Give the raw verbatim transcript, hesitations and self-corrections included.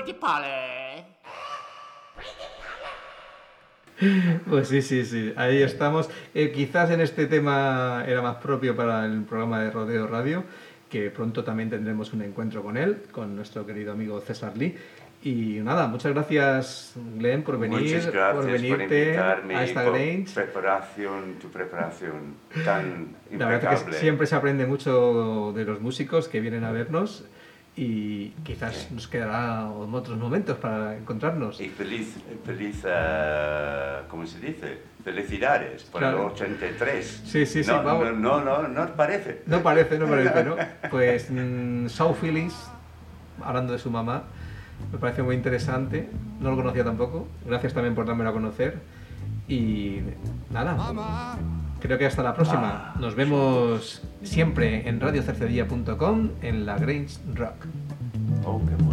Pues sí, sí, sí, ahí estamos. Eh, quizás en este tema era más propio para el programa de Rodeo Radio, que pronto también tendremos un encuentro con él, con nuestro querido amigo César Lee. Y nada, muchas gracias, Glenn, por venir, Muchas gracias por venirte por invitarme a esta por Grange. preparación, tu preparación tan La verdad es que impecable. siempre se aprende mucho de los músicos que vienen a vernos y quizás nos quedará otros momentos para encontrarnos. Y feliz, feliz, uh, ¿cómo se dice? Felicidades por Claro. el ochenta y tres. Sí, sí, sí, no, vamos. No, no, no, no parece. No parece, no parece, ¿no? Pues mmm, Shaw Phillips, hablando de su mamá, me parece muy interesante. No lo conocía tampoco. Gracias también por dármelo a conocer. Y nada, creo que hasta la próxima. Nos vemos siempre en radio cercedilla punto com en la Grange Rock. Oh, qué bueno.